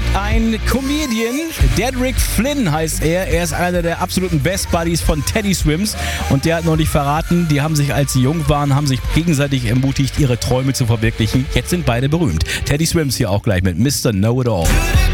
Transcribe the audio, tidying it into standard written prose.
Ein Comedian, Dedrick Flynn heißt er. Er ist einer der absoluten Best Buddies von Teddy Swims. Und der hat neulich verraten, die haben sich, als sie jung waren, haben sich gegenseitig ermutigt, ihre Träume zu verwirklichen. Jetzt sind beide berühmt. Teddy Swims hier auch gleich mit Mr. Know-It-All.